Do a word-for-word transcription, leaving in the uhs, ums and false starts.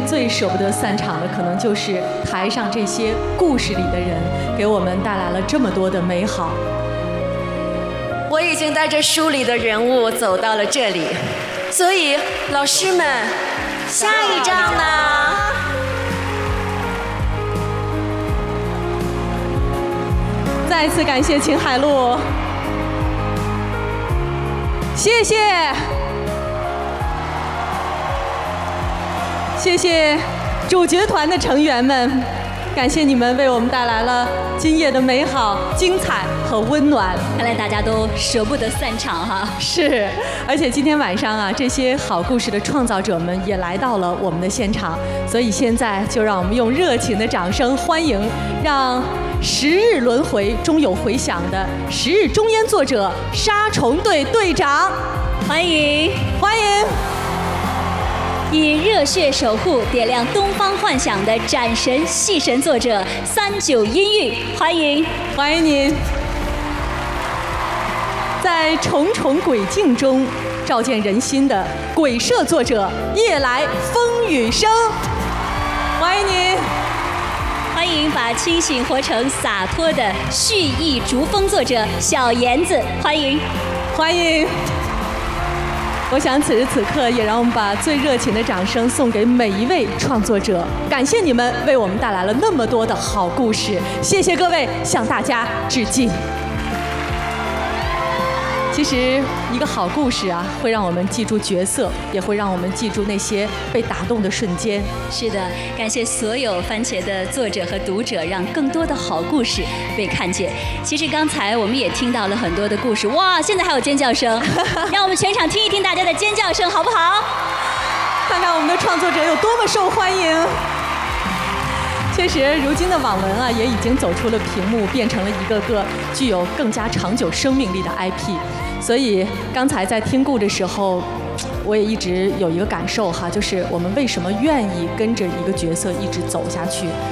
最舍不得散场的，可能就是台上这些故事里的人，给我们带来了这么多的美好。 我已经带着书里的人物走到了这里，所以老师们，下一章呢？ 再次感谢秦海璐，谢谢，谢谢主角团的成员们，感谢你们为我们带来了今夜的美好、精彩和温暖。 看来大家都舍不得散场哈。 是，而且今天晚上啊，这些好故事的创造者们也来到了我们的现场，所以现在就让我们用热情的掌声欢迎，让十日轮回终有回响的十日中烟作者杀虫队队长， 欢迎欢迎。 以热血守护点亮东方幻想的斩神戏神作者三九阴郁，欢迎欢迎您。在重重轨境中照见人心的鬼社作者夜来风雨声，欢迎您。 欢迎把清醒活成洒脱的蓄意逐风作者小妍子，欢迎欢迎。我想此时此刻也让我们把最热情的掌声送给每一位创作者，感谢你们为我们带来了那么多的好故事，谢谢各位，向大家致敬。其实一个好故事啊，会让我们记住角色，也会让我们记住那些被打动的瞬间。 是的，感谢所有番茄的作者和读者，让更多的好故事被看见。其实刚才我们也听到了很多的故事，哇，现在还有尖叫声，让我们全场听一听大家的尖叫声，好不好？ 看看我们的创作者有多么受欢迎。确实，如今的网文啊，也已经走出了屏幕，变成了一个个具有更加长久生命力的 I P。所以刚才在听故的时候，我也一直有一个感受哈，就是我们为什么愿意跟着一个角色一直走下去，